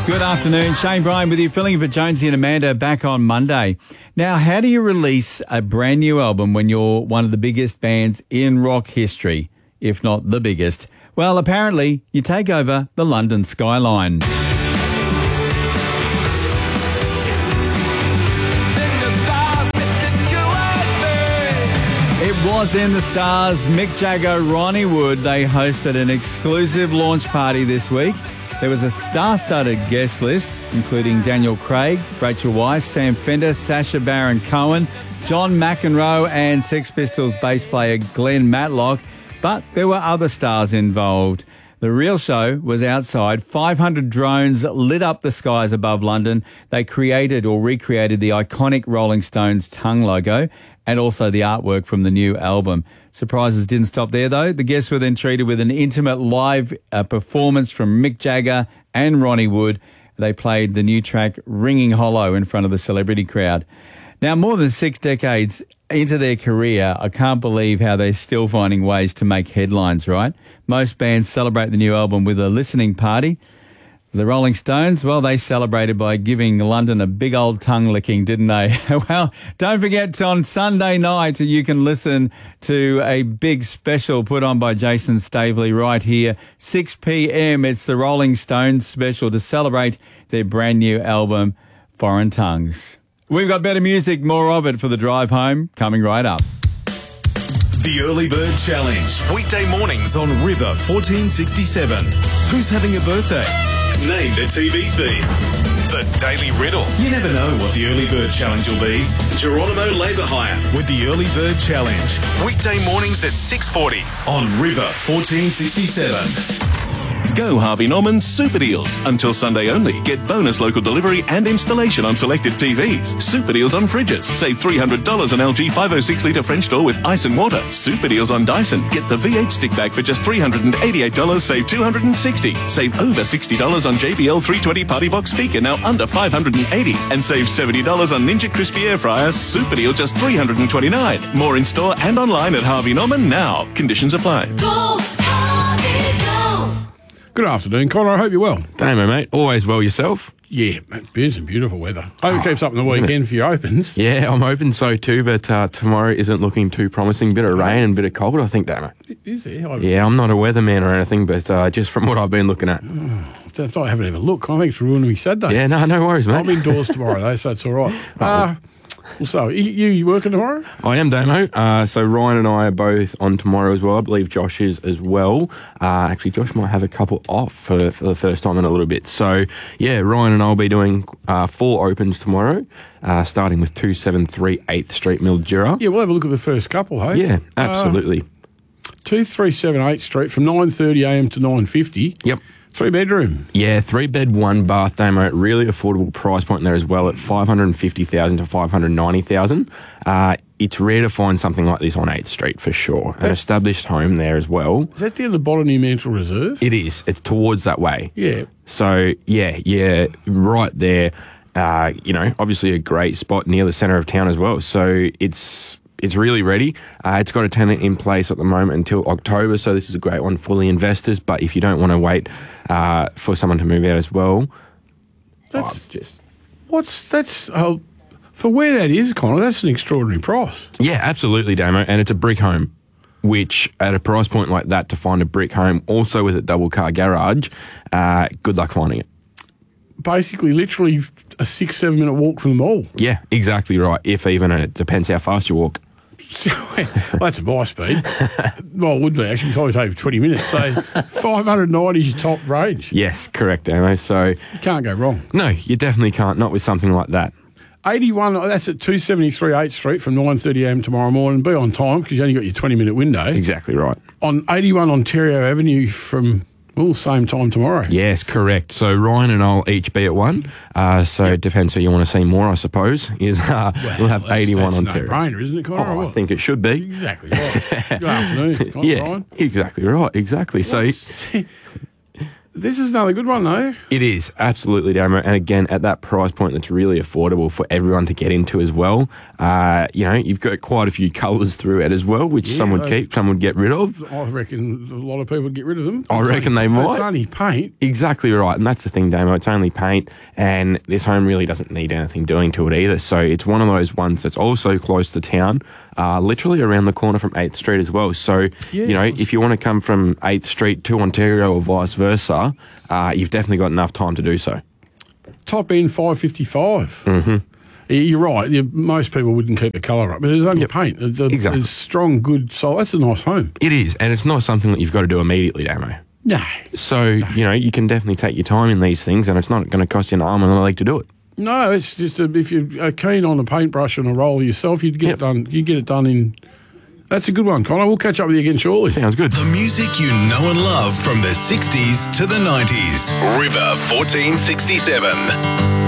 Good afternoon. Shane Bryan with you, filling in for Jonesy and Amanda back on Monday. Now, how do you release a brand new album when you're one of the biggest bands in rock history, if not the biggest? Well, apparently, you take over the London skyline. It was in the stars. Mick Jagger, Ronnie Wood, they hosted an exclusive launch party this week. There was a star-studded guest list, including Daniel Craig, Rachel Weisz, Sam Fender, Sacha Baron Cohen, John McEnroe and Sex Pistols bass player Glenn Matlock. But there were other stars involved. The real show was outside. 500 drones lit up the skies above London. They created or recreated the iconic Rolling Stones tongue logo and also the artwork from the new album. Surprises didn't stop there, though. The guests were then treated with an intimate live performance from Mick Jagger and Ronnie Wood. They played the new track Ringing Hollow in front of the celebrity crowd. Now, more than 6 decades into their career, I can't believe how they're still finding ways to make headlines, right? Most bands celebrate the new album with a listening party. The Rolling Stones, well, they celebrated by giving London a big old tongue licking, didn't they? Well, don't forget, on Sunday night, you can listen to a big special put on by Jason Stavely right here, 6 p.m. It's the Rolling Stones special to celebrate their brand new album, Foreign Tongues. We've got better music, more of it for the drive home, coming right up. The Early Bird Challenge, weekday mornings on River 1467. Who's having a birthday? Name the TV theme. The Daily Riddle. You never know what the Early Bird Challenge will be. Geronimo Labour Hire with the Early Bird Challenge. Weekday mornings at 6:40 on River 1467. Go Harvey Norman Super Deals. Until Sunday only. Get bonus local delivery and installation on selected TVs. Super Deals on fridges. Save $300 on LG 506-litre French door with ice and water. Super Deals on Dyson. Get the V8 stick bag for just $388. Save $260. Save over $60 on JBL 320 Party Box speaker, now under $580. And save $70 on Ninja Crispy Air Fryer. Super Deal just $329. More in store and online at Harvey Norman now. Conditions apply. Go Harvey, go! Good afternoon, Connor. I hope you're well. Damo, mate. Always well yourself? Yeah, it's some beautiful weather. Hope it keeps up in the weekend for your opens. Yeah, I'm hoping so too, but tomorrow isn't looking too promising. Bit of rain and a bit of cold, I think, Damo. Is there? Yeah, I'm not a weatherman or anything, but just from what I've been looking at. I haven't even looked. I think it's ruining me Saturday. Yeah, no worries, mate. I'm indoors tomorrow, though, so it's all right. So, you working tomorrow? I am, Damo. So Ryan and I are both on tomorrow as well. I believe Josh is as well. Actually, Josh might have a couple off for the first time in a little bit. So, yeah, Ryan and I will be doing 4 opens tomorrow, starting with 273 8th Street, Mildura. Yeah, we'll have a look at the first couple, hey? Yeah, absolutely. 237 8th Street from 9:30am to 9:50. Yep. 3-bedroom. Yeah, 3-bed, 1-bath, Damo. Really affordable price point there as well at $550,000 to $590,000. It's rare to find something like this on 8th Street for sure. An established home there as well. Is that near the Botany Mental Reserve? It is. It's towards that way. Yeah. So, yeah, right there. Obviously a great spot near the centre of town as well. So it's really ready. It's got a tenant in place at the moment until October, so this is a great one for the investors. But if you don't want to wait for someone to move out as well, for where that is, Connor, that's an extraordinary price. Yeah, absolutely, Damo. And it's a brick home, which at a price point like that, to find a brick home, also with a double car garage, good luck finding it. Basically, literally a 6-7 minute walk from the mall. Yeah, exactly right. If even, and it depends how fast you walk. Well, that's my speed. Well, it would be actually. Probably take 20 minutes. So 590 is your top range. Yes, correct, Damo. So you can't go wrong. No, you definitely can't. Not with something like that. 81. That's at 273 8th Street from 9:30am tomorrow morning. Be on time because you only got your 20-minute window. Exactly right. On 81 Ontario Avenue from. Same time tomorrow. Yes, correct. So Ryan and I'll each be at 1. It depends who you want to see more, I suppose. We'll have 81 that's Ontario. No-brainer, isn't it, Connor? I think it should be. Exactly right. Good afternoon, Connor, yeah, Ryan. exactly right. Exactly. So This is another good one, though. It is, absolutely, Damo. And again, at that price point, that's really affordable for everyone to get into as well. You've got quite a few colours through it as well, which some would keep, some would get rid of. I reckon a lot of people would get rid of them. I reckon they might. It's only paint. Exactly right. And that's the thing, Damo. It's only paint, and this home really doesn't need anything doing to it either. So it's one of those ones that's also close to town, literally around the corner from 8th Street as well. So, if you want to come from 8th Street to Ontario or vice versa, you've definitely got enough time to do so. Top end 555. Mm-hmm. You're right. Most people wouldn't keep the colour up, but it's only paint. Exactly. It's strong, good soul. That's a nice home. It is, and it's not something that you've got to do immediately, Damo. No. So, you can definitely take your time in these things, and it's not going to cost you an arm and a leg to do it. No, it's just if you're keen on a paintbrush and a roller yourself, you'd get it done. You get it done in. That's a good one, Connor. We'll catch up with you again shortly. Sounds good. The music you know and love from the 60s to the 90s. River 1467.